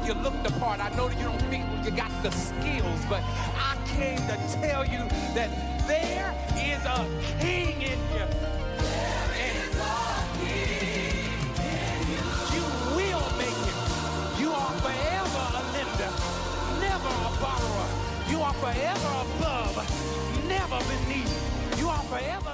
you look the part. I know that you don't think you got the skills, but I came to tell you that there is a king in you. There is a king in you. You will make it. You are forever a lender, never a borrower. You are forever above, never beneath. You are forever.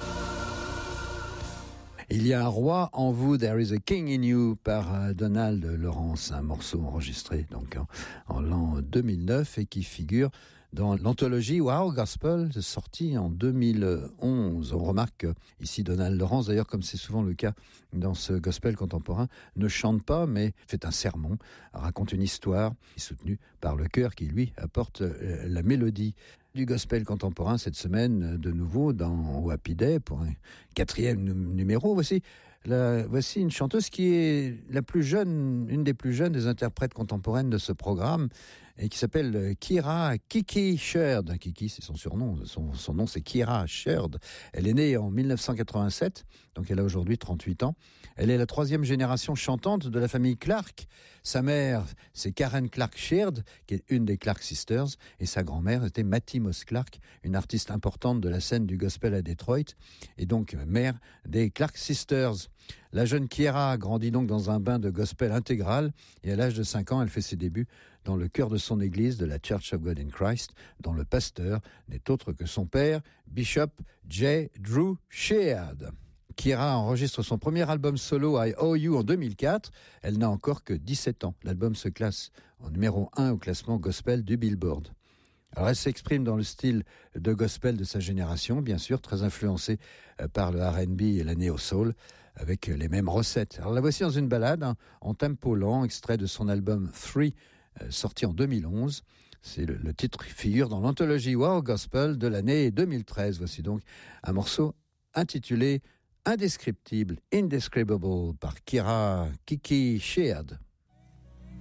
Il y a un roi en vous, There is a King in You, par Donald Lawrence, un morceau enregistré donc en l'an 2009 et qui figure dans l'anthologie Wow Gospel, sortie en 2011. On remarque ici Donald Lawrence, d'ailleurs comme c'est souvent le cas dans ce gospel contemporain, ne chante pas mais fait un sermon, raconte une histoire, soutenue par le chœur qui lui apporte la mélodie. Du gospel contemporain cette semaine, de nouveau dans Happy Day pour un 4e numéro. Voici une chanteuse qui est la plus jeune, une des plus jeunes des interprètes contemporaines de ce programme et qui s'appelle Kiki Sheard. Kiki, c'est son surnom. Son nom, c'est Kira Sheard. Elle est née en 1987, donc elle a aujourd'hui 38 ans. Elle est la 3e génération chantante de la famille Clark. Sa mère, c'est Karen Clark Sheard, qui est une des Clark Sisters, et sa grand-mère était Mattie Moss Clark, une artiste importante de la scène du gospel à Detroit, et donc mère des Clark Sisters. La jeune Kiera grandit donc dans un bain de gospel intégral et à l'âge de 5 ans, elle fait ses débuts dans le chœur de son église de la Church of God in Christ, dont le pasteur n'est autre que son père, Bishop J. Drew Sheard. Kiera enregistre son premier album solo I Owe You en 2004. Elle n'a encore que 17 ans. L'album se classe en numéro 1 au classement gospel du Billboard. Alors elle s'exprime dans le style de gospel de sa génération, bien sûr, très influencé par le R&B et la neo-soul, avec les mêmes recettes. Alors la voici dans une ballade en tempo lent, extrait de son album 3, sorti en 2011. C'est le titre figure dans l'anthologie Wow Gospel de l'année 2013. Voici donc un morceau intitulé Indescriptible, Indescribable par Kiki Sheard.